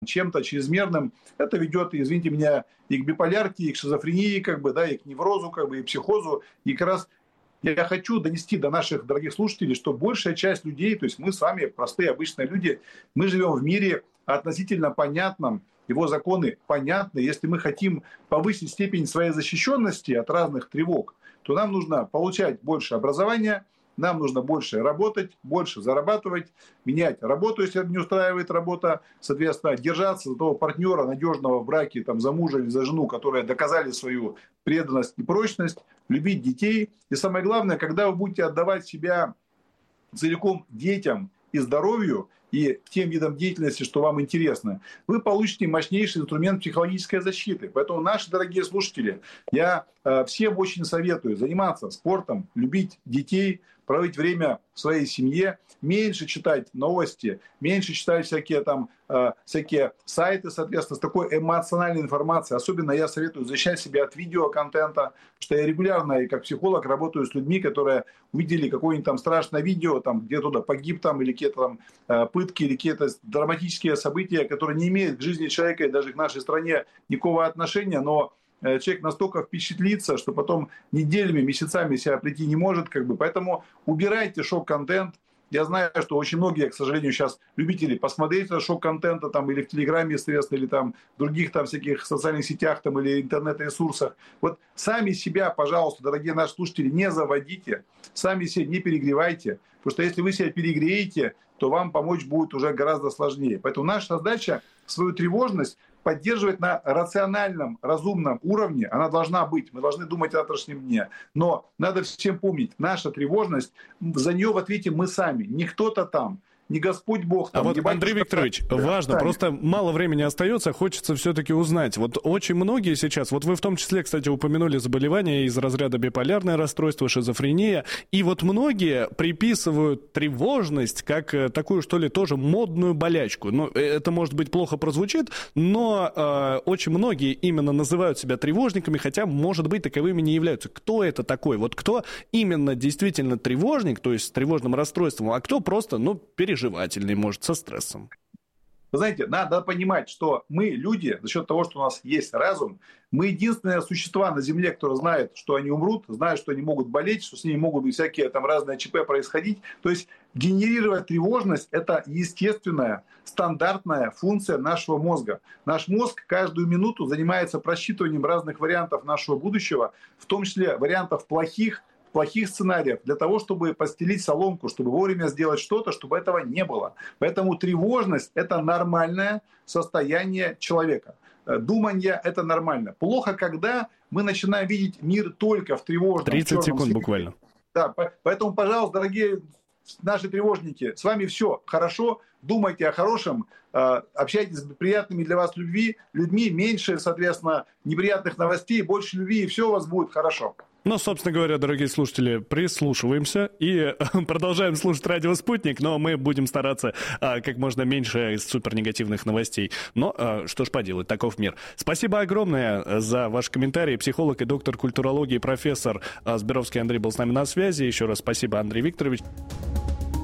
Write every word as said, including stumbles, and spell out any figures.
чем-то чрезмерным, это ведет, извините меня, и к биполярке, и к шизофрении, как бы, да, и к неврозу, как бы, и к психозу. И как раз я хочу донести до наших дорогих слушателей, что большая часть людей, то есть мы с вами, простые обычные люди, мы живем в мире относительно понятном, его законы понятны. Если мы хотим повысить степень своей защищенности от разных тревог, то нам нужно получать больше образования, нам нужно больше работать, больше зарабатывать, менять работу, если не устраивает работа, соответственно, держаться за того партнера надежного в браке, там, за мужа или за жену, которые доказали свою преданность и прочность, любить детей. И самое главное, когда вы будете отдавать себя целиком детям и здоровью, и тем видам деятельности, что вам интересно, вы получите мощнейший инструмент психологической защиты. Поэтому, наши дорогие слушатели, я э, всем очень советую заниматься спортом, любить детей, проводить время в своей семье, меньше читать новости, меньше читать всякие там э, всякие сайты, соответственно, с такой эмоциональной информацией. Особенно я советую защищать себя от видеоконтента, что я регулярно, и как психолог, работаю с людьми, которые увидели какое-нибудь там страшное видео, там, где кто-то погиб, там, или какие-то там э, пытки, или какие-то драматические события, которые не имеют к жизни человека и даже к нашей стране никакого отношения, но человек настолько впечатлится, что потом неделями, месяцами себя прийти не может. Как бы. Поэтому убирайте шок-контент. Я знаю, что очень многие, к сожалению, сейчас любители посмотреть этот шок-контента там, или в Телеграме, естественно, или там в других там, всяких социальных сетях там, или интернет-ресурсах. Вот сами себя, пожалуйста, дорогие наши слушатели, не заводите. Сами себя не перегревайте. Потому что если вы себя перегреете, то вам помочь будет уже гораздо сложнее. Поэтому наша задача свою тревожность поддерживать на рациональном, разумном уровне. Она должна быть. Мы должны думать о завтрашнем дне. Но надо всем помнить, наша тревожность, за нее в ответе мы сами. Не кто-то там, не Господь Бог. Там, а вот, Андрей Викторович, да, важно, сами. Просто мало времени остается, хочется все-таки узнать. Вот очень многие сейчас, вот вы в том числе, кстати, упомянули заболевания из разряда биполярное расстройство, шизофрения, и вот многие приписывают тревожность как такую, что ли, тоже модную болячку. Ну, это, может быть, плохо прозвучит, но э, очень многие именно называют себя тревожниками, хотя, может быть, таковыми не являются. Кто это такой? Вот кто именно действительно тревожник, то есть с тревожным расстройством, а кто просто, ну, переживает? Желательный, может, со стрессом. Вы знаете, надо понимать, что мы, люди, за счет того, что у нас есть разум, мы единственные существа на Земле, которые знают, что они умрут, знают, что они могут болеть, что с ними могут быть всякие там разные ЧП происходить. То есть генерировать тревожность – это естественная, стандартная функция нашего мозга. Наш мозг каждую минуту занимается просчитыванием разных вариантов нашего будущего, в том числе вариантов плохих, плохих сценариев, для того, чтобы постелить соломку, чтобы вовремя сделать что-то, чтобы этого не было. Поэтому тревожность – это нормальное состояние человека. Думание – это нормально. Плохо, когда мы начинаем видеть мир только в тревожном, тридцать секунд свете. Буквально. Да, поэтому, пожалуйста, дорогие наши тревожники, с вами все хорошо, думайте о хорошем, общайтесь с приятными для вас людьми, людьми, меньше, соответственно, неприятных новостей, больше любви, и все у вас будет хорошо. Ну, собственно говоря, дорогие слушатели, прислушиваемся и продолжаем слушать радио «Спутник», но мы будем стараться а, как можно меньше из супернегативных новостей. Но а, что ж поделать, таков мир. Спасибо огромное за ваш комментарий. Психолог и доктор культурологии, профессор Сберовский Андрей был с нами на связи. Еще раз спасибо, Андрей Викторович.